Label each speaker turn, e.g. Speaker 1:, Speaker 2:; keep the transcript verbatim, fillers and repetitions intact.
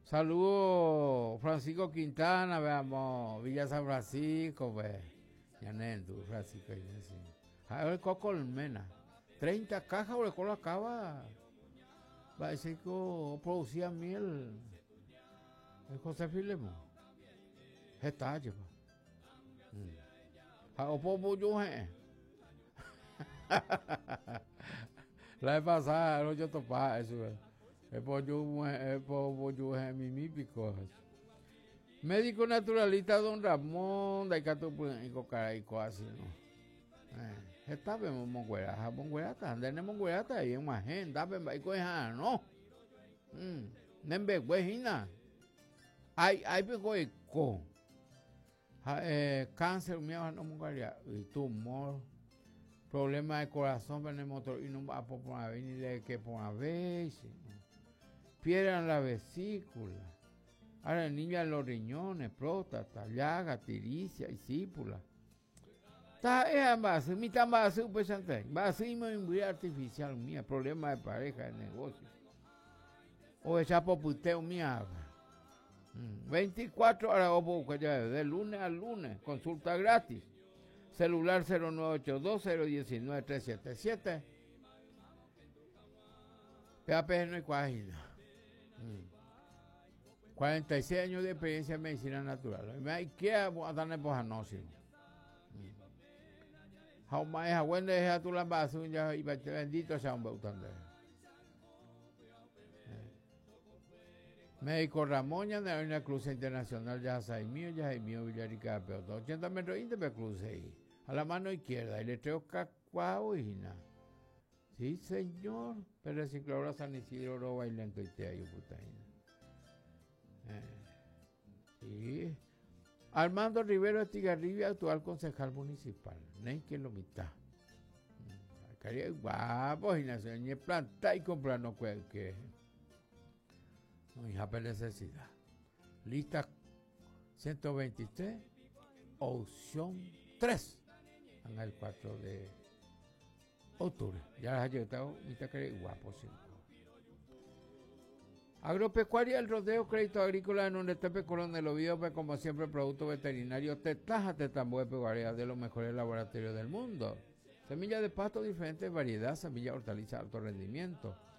Speaker 1: Saludos, Francisco Quintana, veamos, Villa San Francisco, ve. Ya tú, Francisco, ya sí. A ver, Colmena. treinta cajas, o le acaba. Va a decir que producía miel. El José Filemo. Está, lleva. O poco yo, eh. La vez pasada, no yo topaba eso, eh. Es por yo, es por yo, es mi mípico. Médico naturalista Don Ramón, de Cato y Cocaraico, así, ¿no? Está bien, monguera, monguera, anda, monguera, ahí en más gente, está bien, ahí coja, ¿no? Nembe, güeyina. Hay, hay, pues, co. Cáncer, mía, no, monguera, y tumor. Problema de corazón, venimos y no va por una vez, ni de que por una vez. Piedra en la vesícula. Ahora el niño en los riñones, próstata, llaga, tiricia y sípula. Está en base, mi tan base, pues antes. Base y muy artificial mía, problema de pareja, de negocio. O esa poputeo mía. veinticuatro horas o de lunes a lunes, consulta gratis. Celular cero nueve ocho dos cero uno nueve tres siete siete. P A P no hay cuágina. cuarenta y seis años de experiencia en medicina natural. Me hay que darle pojanósimo. Jaumai Jawende es a tu lambazo y bendito sea un beutande. Médico Ramón ya de una cruz internacional ya Saimío, ya Jaimío Villarica, pero ochenta metros íntegros cruce ahí. A la mano izquierda, y le traigo cacuao y nada. Sí, señor. Pero si ahora San Isidro lo bailando y te hay putaina. Eh, sí. Armando Rivero Estigarribia, actual concejal municipal. Ney que lo mitad. Caría guapo, y nació en planta y comprar no cualquier. No, hija, por necesidad. Lista ciento veintitrés, opción tres. En el cuatro de octubre. Ya las ha llegado, mitad que guapo, sí. Agropecuaria, el rodeo, crédito agrícola en un estepe colón de los videos, como siempre, producto veterinario, tetaja, tetambo de pecuaria de los mejores laboratorios del mundo. Semillas de pasto, diferentes variedades, semillas hortalizas, alto rendimiento.